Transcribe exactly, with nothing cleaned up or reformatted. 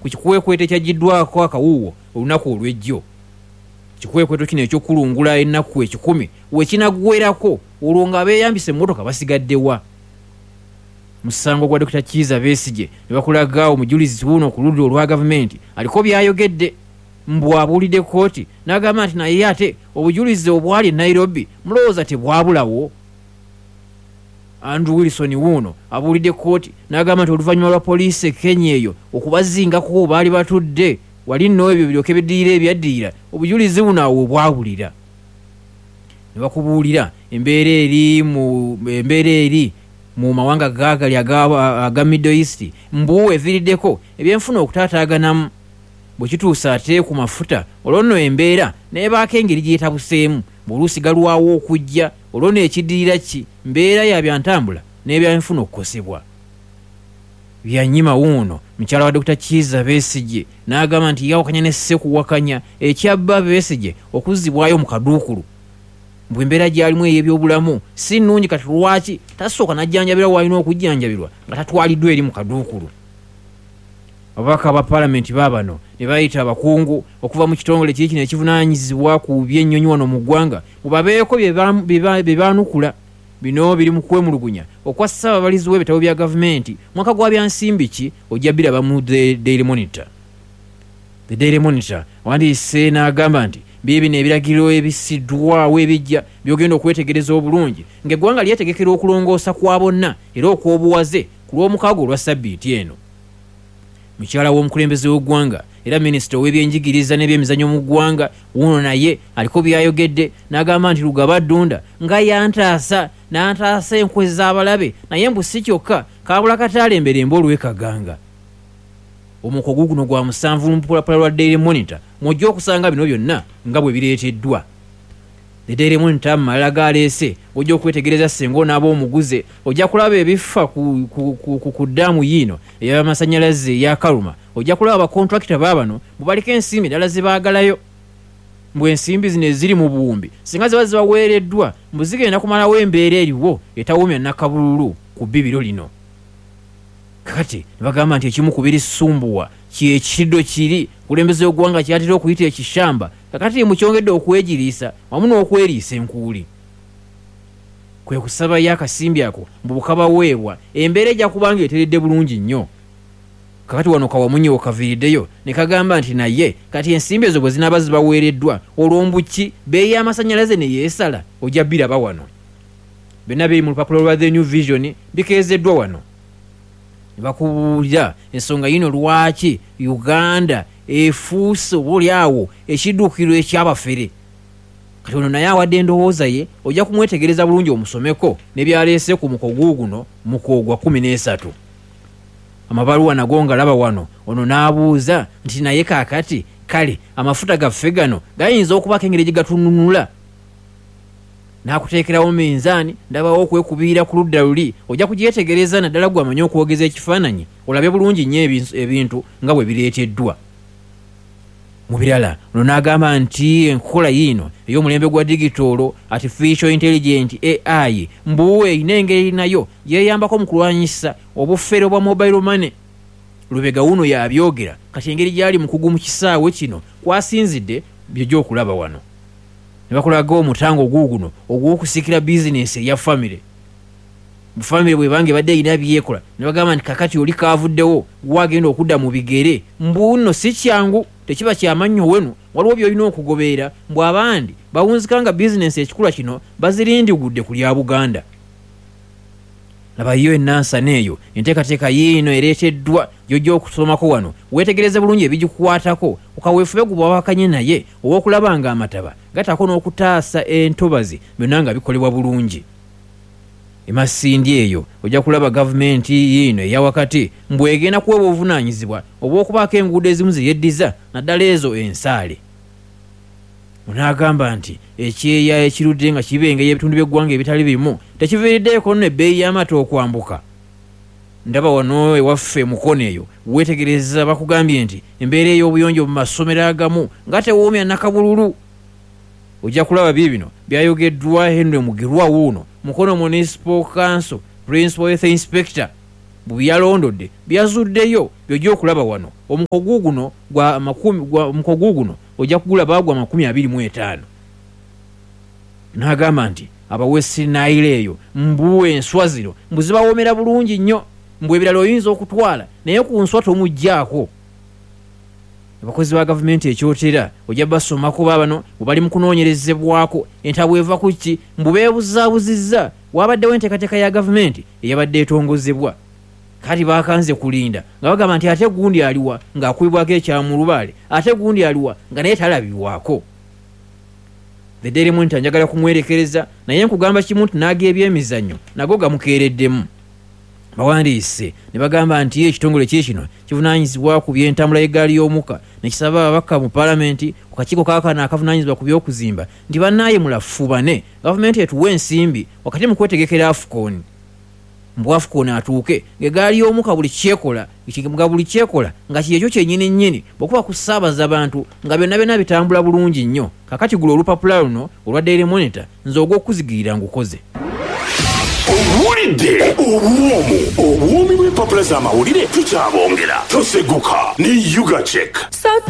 ku kikwekweto ekyagiddwako akawuuwo olunaku olw'ejjo. Kikwekweto kino ekyokulungula ennaku ekikumi wekinagwerako olwo nga beeyambisa emmotoka basigaddewa. Musango gwa Dokita Kizza Besigye ne bakulaga omujulizi wuno ku ludda olwa gavumenti aliko byayogedde mbwabulidde kooti n'agamba nti naye ate obujulizi obwali Nairobi mulowooza tebwabulawo. Andrew Wilson wuno abuulidde kooti n'agamba nti oluvannyuma lwa poliisi e Kenya eyo okubazingako baali batudde wali nno ebyo biryoke biddiira ebyaddiira obujulizi buno awo bwabulira. Ne bakubuulira embeera eri mu embeera eri mu mawanga gaagali aga Middle East mbu eviiriddeko ebyenfuna okutaataaganamu bwe kituusa ate ku mafuta olwo nno embeera neebaako engeri gyetabuseemu bw'oluusi galwawo okujja olwo n'ekiddirira ki mbeera ya byantambula n'ebyenfuna okukosebwa. Byanyima wuno mukyala wa Dokita Kizza Besigye n'agamba nti yawakanya ne Ssekuwakanya ekyabba Besigye okuzzibwayo mu kaduukulu mbwe embeera gy'alimu ey'ebyobulamu si nnungi kati lwaki tasooka n'ajjanjabirwa w'alina okujjanjabirwa nga tatwaliddwa eri mu kaduukulu. Ababaka ba Paalamenti baabano ne bayita abakungu okuva mu kitongole kiri kino ekivunaanyizibwa ku by'ennyonyi wano mu ggwanga mubabeeko bye baanukula. Bino biri mu kwemulugunya okwa Ssaababalizi w'ebitabo bya gavumenti mwaka gwa byansimbi ki ojja biraba mu The Daily Monitor. The Daily Monitor wandiise n'agamba nti bibi n'ebiragiro ebisiddwawo ebijja byogenda okwetegereza obulungi ng'eggwanga lyetegekera okulongoosa kwa bonna era okw'obuwaze ku lw'omukaaga olwa Ssabbiiti eno. Mukyala w'omukulembeze w'eggwanga era minisita w'ebyenjigiriza n'ebyemizannyo mu ggwanga wuno naye aliko byayogedde n'agamba nti Lugaba Ddunda nga yantaasa n'antaasa enkwe z'abalabe naye mbu si kyokka kaabula kataalemberembe olw'ekaganga. Omukogu guno gwa musanvu lupapula lwa Daily Monitor mw'ojja okusanga bino byonna nga bwe bireeteddwa. The Daily Monitor malala galeese ojja okwetegereza sengo n'aba omuguze ojja kulaba ebifa ku, ku, ku, ku, ku ddaamu yiino ey'amasannyalaze eya Kaluma ojja kulaba abakontrakita baabano mubaliko ensimbi ddala ze baagalayo mbwe ensimbi zino eziri mu buwumbi singa ziba zibaweereddwa mbu zigenda kumalawo embeera eriwo etawumya Nakabululu ku bbibiro lino. Kati ne bagamba nti ekimu ku biri sumbuwa kyekiddo kiri kulembeze ogwanga kyatera okuyita ekishamba kakati mukyongedde okwegiriisa wamu n'okweriisa enkuuli. Kwe kusaba y'akasimbi ako mbu bukabaweebwa embeera ejja kubanga eteredde bulungi nnyo. Kakati wano kawamunye okaviiriddeyo ne kagamba nti naye kati ensimbi ezo bwe zinaaba zibaweereddwa olw'ombuki beeyi y'amasannyalaze ne yeesala ojja biraba wano. Byonna biri mu lupapula lwa The New Vision bikeezeddwa wano. Bakubuulira ensonga yino lwaki Uganda efuuse obuoli awo ekiddukiro ekyabafere. Kati ono naye awadde endowooza ye ojja kumwetegereza bulungi omusomeko ne byaleese ku mukogu guno mukoogwa kumi n'esatu. Amabaluwa nago ngalaba wano ono n'abuuza nti naye kaakati kale amafuta gaffe gano gayinza okubako engeri gye gatununula. N'akuteekerawo minzaani ndabawo okwekubiira ku ludda luli ojja kugyetegereza naddala gwe amanyi okwogeza ekifaananyi olabe bulungi nnyo ebintu nga bwe bireeteddwa. Mu birala ono n'agamba nti enkola yiino ey'omulembe gwa digitoolo artificial intelligent A I mbu erina engeri nayo yeeyambako mu kulwanyisa obufere obwa mobile money. Lubega wuno yabyogera kati engeri gy'ali mukugu mu kisaawe kino kwasinzidde by'ojja okulaba wano. Ne bakulaga omutango guguno ogw'okusikira bizinesi eya famire. Mu famire bwe bange badde erina byekola ne bagamba nti kakati oli kaavuddewo gwagenda okudda mu bigere mbu nno si kyangu tekiba kyamannyo wenu waliwo by'olina okugoberera mbu abandi bawunzikanga bizinesi ekikula kino bazirindigudde ku lya Buganda. Laba yo ennansana eyo enteekateeka yiino ereeteddwa gy'ojja okusomako wano weetegereze bulungi ebigikukwatako okaweefube gubwawakanye naye ow'okulaba nga amataba gatako n'okutaasa entobazi byonna nga bikolebwa bulungi. Emasindi eyo ojja kulaba gavumenti yiino eya wakati mbwe egenda kuweebwa obuvunaanyizibwa obw'okubaako enguudo ezimu ze yeddiza naddala ezo ensaale. N'agamba nti ekyeya ekirudde nga kibengeye ebitundu by'eggwanga ebitali bimu tekiviiriddeko nno ebbeeyi y'amata okwambuka. Ndaba wano ewaffe mukono eyo weetegereza bakugambye nti embeera ey'obuyonjo mu masomero agamu nga tewoomya Nakabululu. Ojja kulaba biibino byayogeddwa Henry Mugirwa wuuno Mukono Municipal Council Principal Health Inspector buyalondodde byazuddeyo byojja okulaba wano omukogu guno gwa makumi gwa omukogu guno ojja kugula bagwa makumi abiri mu etaano n'agamba nti abawesi Nile eyo mbu enswa zino mbu zibawoomera bulungi nnyo mbu ebirala oyinza okutwala naye ku nswa tomuggyako. Abakozi ba gavumenti ekyotera ojja basomako baabano bwe bali mu kunoonyerezebwako entabwe eva ku ki mbu beebuzaabuzizza wabaddewo enteekateeka ya gavumenti eyabadde etongozebwa kati bakanze kulinda nga bagamba nti ate gundi aliwa ng'akubibwako ekyamulubaale ate gundi aliwa nga naye talabibwako. The Daily Monitor njagala kumwerekereza naye nkugamba kimu nti n'ag'ebyemizannyo nago gamukeereddemu. Bawandiise ne bagamba nti ekitongole kye kino kivunaanyizibwa ku by'entambula y'eggaali y'omukka ne kisaba ababaka mu paalamenti ku kakiiko kaakano akavunaanyizibwa ku by'okuzimba nti bannaaye mulafubane gavumenti etuwa ensimbi wakati mu kwetegekera AFCON. Mbu AFCON atuuke ng'eggaali y'omukka buli kyekola nga buli kyekola nga kyekyo kyennyini nnyini bw'okuba kusaabaza abantu nga byonna byonna bitambula bulungi nnyo. Kakati gulo olupapula luno olwa Daily Monitor nze ogw'okuzigirira ngukoze. Owulidde obwomu obwomi bw'empapula z'amawulire tukyabongera toseguka ne Yuga Check.